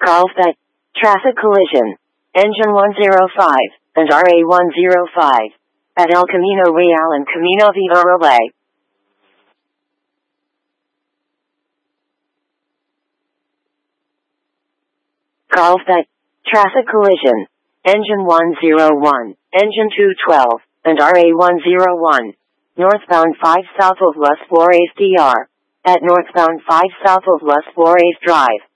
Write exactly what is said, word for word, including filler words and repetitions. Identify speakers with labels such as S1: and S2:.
S1: Carlsbad. Traffic collision. Engine one oh five and R A one oh five at El Camino Real and Camino Viva Relay. Carlsbad. Traffic collision. Engine one oh one, Engine two twelve, and R A one oh one. Northbound five south of Las Flores D R. At northbound five south of Las Flores Drive.